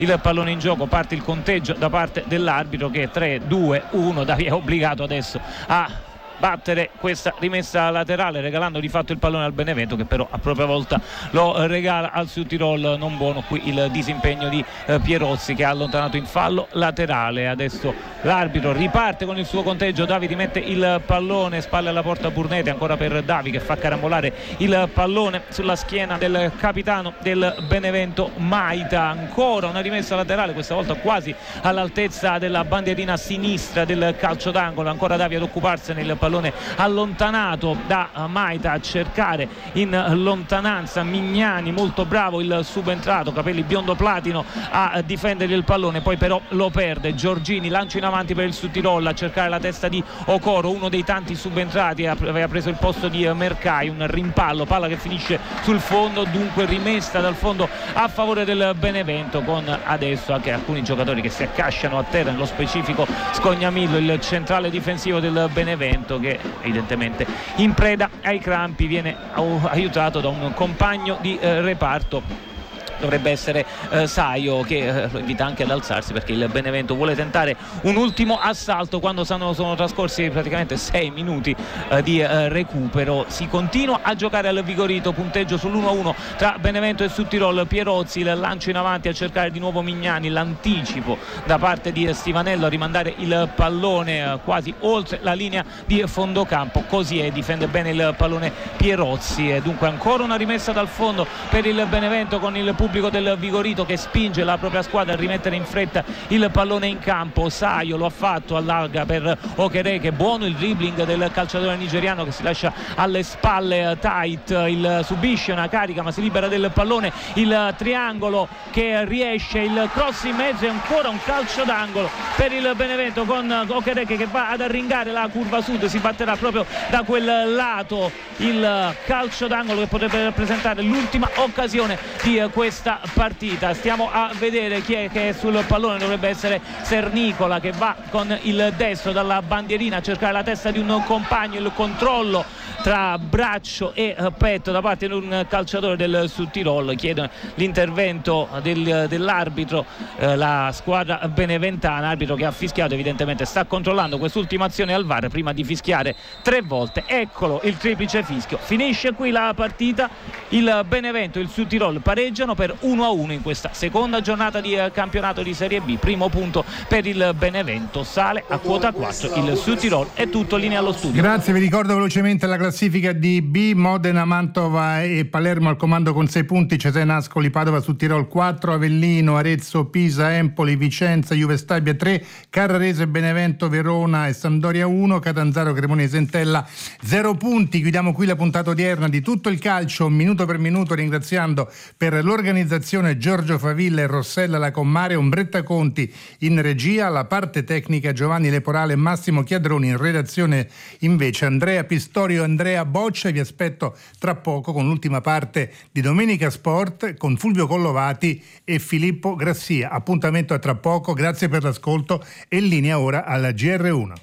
il pallone in gioco, parte il conteggio da parte dell'arbitro che 3-2-1, Davi è obbligato adesso a battere questa rimessa laterale, regalando di fatto il pallone al Benevento, che però a propria volta lo regala al Südtirol. Non buono qui il disimpegno di Pierozzi, che ha allontanato in fallo laterale. Adesso l'arbitro riparte con il suo conteggio, Davi rimette il pallone, spalle alla porta Burnete, ancora per Davi che fa carambolare il pallone sulla schiena del capitano del Benevento Maita. Ancora una rimessa laterale, questa volta quasi all'altezza della bandierina sinistra del calcio d'angolo, ancora Davi ad occuparsene, il pallone allontanato da Maita, a cercare in lontananza Mignani, molto bravo il subentrato, capelli biondo platino, a difendere il pallone, poi però lo perde. Giorgini, lancio in avanti per il Südtirol, a cercare la testa di Okoro, uno dei tanti subentrati, aveva preso il posto di Mercai, un rimpallo, palla che finisce sul fondo, dunque rimessa dal fondo a favore del Benevento, con adesso anche alcuni giocatori che si accasciano a terra, nello specifico Scognamillo, il centrale difensivo del Benevento, che evidentemente in preda ai crampi, viene aiutato da un compagno di reparto. Dovrebbe essere Saio, che lo invita anche ad alzarsi, perché il Benevento vuole tentare un ultimo assalto quando sono trascorsi praticamente 6 minuti di recupero. Si continua a giocare al Vigorito, punteggio sull'1-1 tra Benevento e Südtirol. Pierozzi, il lancio in avanti a cercare di nuovo Mignani, l'anticipo da parte di Stivanello a rimandare il pallone quasi oltre la linea di fondocampo, così è, difende bene il pallone Pierozzi. E dunque ancora una rimessa dal fondo per il Benevento, con il pubblico del Vigorito che spinge la propria squadra a rimettere in fretta il pallone in campo. Saio lo ha fatto, allarga per Okereke, buono il dribbling del calciatore nigeriano che si lascia alle spalle Tait, subisce una carica ma si libera del pallone, il triangolo che riesce, il cross in mezzo e ancora un calcio d'angolo per il Benevento, con Okereke che va ad arringare la curva sud. Si batterà proprio da quel lato il calcio d'angolo che potrebbe rappresentare l'ultima occasione di questa partita. Stiamo a vedere chi è che è sul pallone, dovrebbe essere Sernicola, che va con il destro dalla bandierina a cercare la testa di un compagno, il controllo tra braccio e petto da parte di un calciatore del Südtirol. Chiede l'intervento dell'arbitro, la squadra beneventana, arbitro che ha fischiato, evidentemente sta controllando quest'ultima azione al VAR prima di fischiare 3 volte. Eccolo il triplice fischio, finisce qui la partita, il Benevento e il Südtirol pareggiano per 1-1 in questa seconda giornata di campionato di Serie B. Primo punto per il Benevento, sale a quota 4 il Südtirol. È tutto, linea allo studio. Grazie, vi ricordo velocemente la classifica di B: Modena, Mantova e Palermo al comando con 6 punti, Cesena, Ascoli, Padova, Südtirol 4, Avellino, Arezzo, Pisa, Empoli, Vicenza, Juve Stabia 3, Carrarese, Benevento, Verona e Sampdoria 1, Catanzaro, Cremonese, Entella 0 punti. Chiudiamo qui la puntata odierna di Tutto il Calcio minuto per minuto, ringraziando per l'organizzazione Giorgio Favilla e Rossella Lacommare, Ombretta Conti in regia, la parte tecnica Giovanni Leporale e Massimo Chiadroni, in redazione invece Andrea Pistorio e Andrea Boccia. Vi aspetto tra poco con l'ultima parte di Domenica Sport con Fulvio Collovati e Filippo Grassia. Appuntamento a tra poco, grazie per l'ascolto e linea ora alla GR1.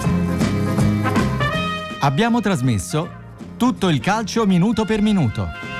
Abbiamo trasmesso Tutto il Calcio minuto per minuto.